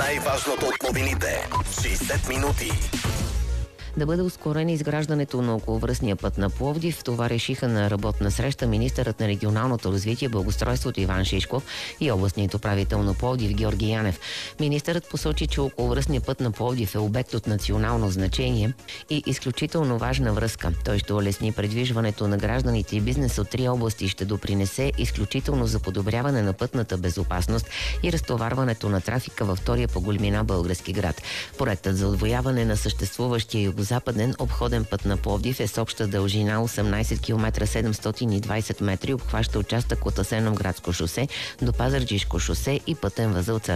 Най-важното от новините. 60 минути. Да бъде ускорено изграждането на околовръстния път на Пловдив. Това решиха на работна среща министърът на регионалното развитие и благоустройството Иван Шишков и областният управител на Пловдив Георги Янев. Министърът посочи, че околовръстният път на Пловдив е обект от национално значение и изключително важна връзка. Той ще улесни предвижването на гражданите и бизнес от 3 области и ще допринесе изключително за подобряване на пътната безопасност и разтоварването на трафика във втория по големина български град. Проектът за отвояване на съществуващия югозападен обходен път на Пловдив е с обща дължина 18 км 720 метра и обхваща участък от Асеновградско шосе до Пазарджишко шосе и пътен възел